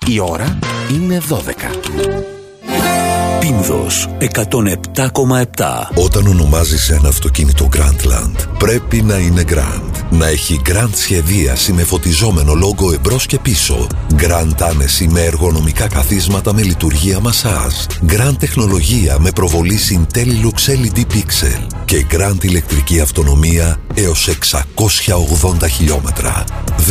Η ώρα είναι 12. Πίνδος 107,7. Όταν ονομάζεις ένα αυτοκίνητο Grandland, πρέπει να είναι Grand. Να έχει Grand σχεδίαση με φωτιζόμενο λόγο εμπρός και πίσω. Grand άνεση με εργονομικά καθίσματα με λειτουργία μασάζ. Grand τεχνολογία με προβολή Intellilux LED Pixel. Και Grand ηλεκτρική αυτονομία έως 680 χιλιόμετρα.